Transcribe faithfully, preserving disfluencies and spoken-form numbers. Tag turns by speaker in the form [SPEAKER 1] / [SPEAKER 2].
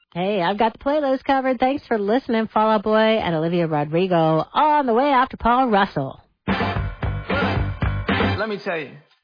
[SPEAKER 1] Hey, I've got the playlist covered. Thanks for listening, Fall Out Boy and Olivia Rodrigo on the way after Paul Russell.
[SPEAKER 2] Let me tell you.